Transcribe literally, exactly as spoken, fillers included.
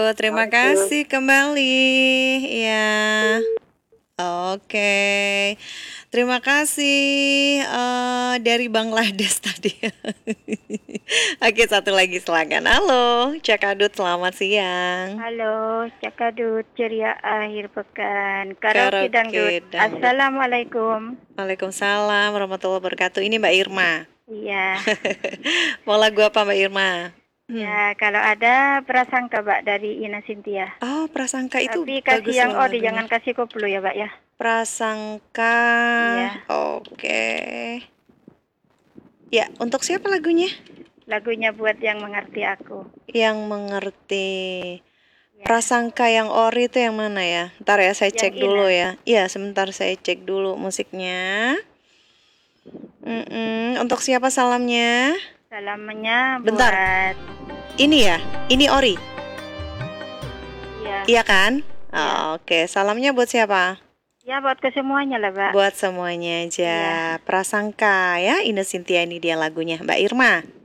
Oh, terima Halo, kasih kembali. Ya, oke. Terima kasih eh, dari Bangladesh tadi. Oke, satu lagi silakan. Halo, Cak Adut, selamat siang. halo, Cakadut, ceria akhir pekan. Karaoke Karaoke dangdut. dangdut. Assalamualaikum. Waalaikumsalam warahmatullahi wabarakatuh. Ini Mbak Irma. Iya, Mau lagu apa Mbak Irma? Hmm. ya kalau ada prasangka, Mbak, dari Ina Sintia. Oh, Prasangka itu Tapi kasih bagus yang loh odi, lagunya. jangan kasih koplo ya, Mbak ya. Prasangka. Iya, Oke. Ya, untuk siapa lagunya? lagunya buat yang mengerti aku. Yang mengerti. Ya, Prasangka yang ori itu yang mana ya? Ntar ya saya yang cek dulu Ina. ya. Iya, sebentar saya cek dulu musiknya. Mm-mm. Untuk siapa salamnya? Salamnya Bentar, buat, ini ya? Ini ori? ya, Iya kan? iya. Oh, oke, salamnya buat siapa? Ya buat kesemuanya lah, Mbak. Buat semuanya aja. Iya, Prasangka ya, Ine Cynthia ini dia lagunya. Mbak Irma.